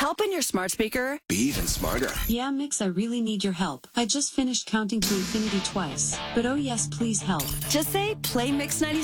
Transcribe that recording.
Help in your smart speaker. Be even smarter. Yeah, Mix, I really need your help. I just finished counting to infinity twice. But oh yes, please help. Just say play Mix 97.